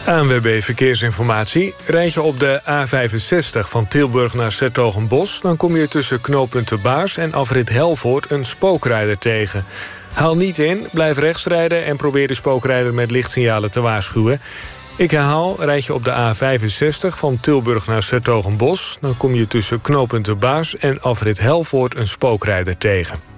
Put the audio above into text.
ANWB Verkeersinformatie. Rijd je op de A65 van Tilburg naar 's-Hertogenbosch... dan kom je tussen knooppunt De Baars en afrit Helvoort een spookrijder tegen. Haal niet in, blijf rechts rijden... en probeer de spookrijder met lichtsignalen te waarschuwen. Ik herhaal, rijd je op de A65 van Tilburg naar 's-Hertogenbosch... dan kom je tussen knooppunt De Baars en afrit Helvoort een spookrijder tegen.